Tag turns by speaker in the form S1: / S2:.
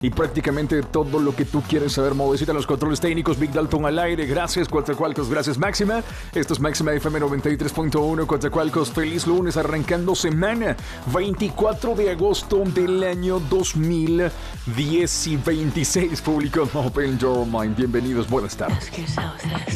S1: y prácticamente todo lo que tú quieres saber. Movecita, los controles técnicos, Big Dalton al aire. Gracias, Coatzacoalcos. Gracias, Máxima. Esto es Máxima FM 93.1, Coatzacoalcos. Feliz lunes, arrancando semana. 24 de agosto del año 2010 y 26. Público Open Your Mind. Bienvenidos, buenas tardes.